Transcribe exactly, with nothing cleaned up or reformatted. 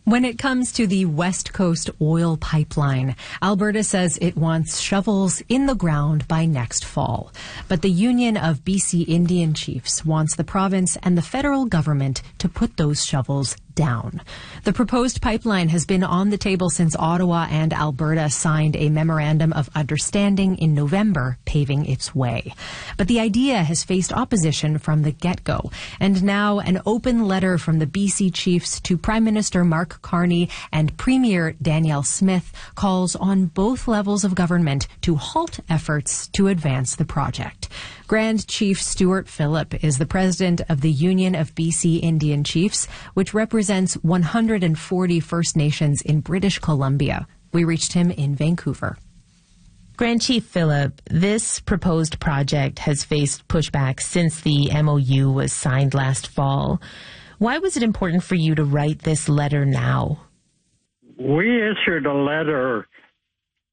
When it comes to the West Coast oil pipeline, Alberta says it wants shovels in the ground by next fall. But the Union of B C Indian Chiefs wants the province and the federal government to put those shovels down. The proposed pipeline has been on the table since Ottawa and Alberta signed a memorandum of understanding in November, paving its way. But the idea has faced opposition from the get-go, and now an open letter from the B C Chiefs to Prime Minister Mark Carney and Premier Danielle Smith calls on both levels of government to halt efforts to advance the project. Grand Chief Stuart Phillip is the president of the Union of B C Indian Chiefs, which represents one hundred forty First Nations in British Columbia. We reached him in Vancouver. Grand Chief Phillip, this proposed project has faced pushback since the M O U was signed last fall. Why was it important for you to write this letter now? We issued a letter